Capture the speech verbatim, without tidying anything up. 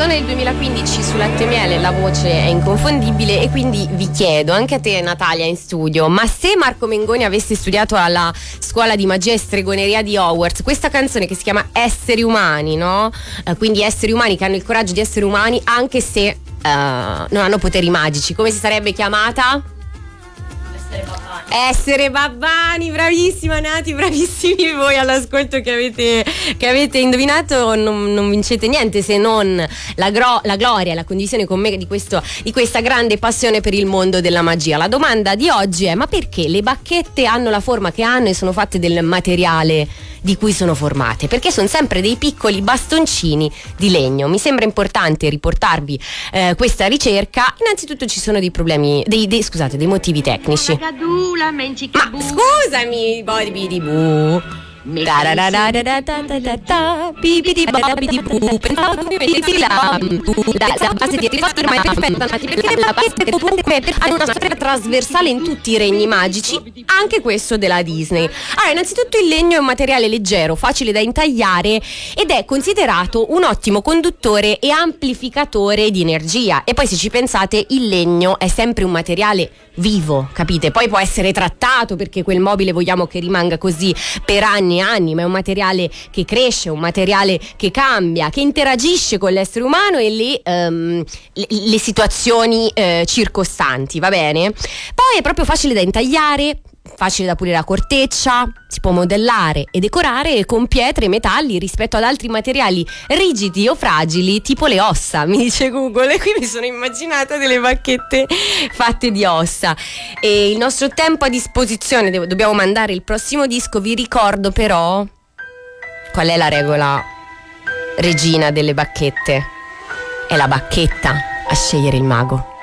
Sono il duemilaquindici su Latte e Miele, la voce è inconfondibile e quindi vi chiedo, anche a te Natalia in studio, ma se Marco Mengoni avesse studiato alla scuola di magia e stregoneria di Hogwarts, questa canzone che si chiama Esseri Umani, no? Eh, quindi esseri umani che hanno il coraggio di essere umani anche se eh, non hanno poteri magici, come si sarebbe chiamata? Essere babbani. Essere babbani, bravissima Nati, bravissimi voi all'ascolto che avete, che avete indovinato. Non, non vincete niente se non la, gro- la gloria e la condivisione con me di, questo, di questa grande passione per il mondo della magia. La domanda di oggi è: ma perché le bacchette hanno la forma che hanno e sono fatte del materiale di cui sono formate? Perché sono sempre dei piccoli bastoncini di legno. Mi sembra importante riportarvi eh, questa ricerca. Innanzitutto ci sono dei problemi, dei, dei, scusate, dei motivi tecnici. Ma scusami, bodi bu. La base di firma è perfetta, perché la base comunque ha una storia trasversale in tutti i regni magici, anche questo della Disney. Allora, innanzitutto il legno è un materiale leggero, facile da intagliare ed è considerato un ottimo conduttore e amplificatore di energia. E poi, se ci pensate, il legno è sempre un materiale vivo, capite? Poi può essere trattato, perché quel mobile vogliamo che rimanga così per anni e anni, ma è un materiale che cresce, un materiale che cambia, che interagisce con l'essere umano e le, um, le, le situazioni eh, circostanti, va bene? Poi è proprio facile da intagliare, facile da pulire la corteccia, si può modellare e decorare con pietre e metalli rispetto ad altri materiali rigidi o fragili tipo le ossa, mi dice Google, e qui mi sono immaginata delle bacchette fatte di ossa. E il nostro tempo a disposizione, devo, dobbiamo mandare il prossimo disco. Vi ricordo però qual è la regola regina delle bacchette: è la bacchetta a scegliere il mago.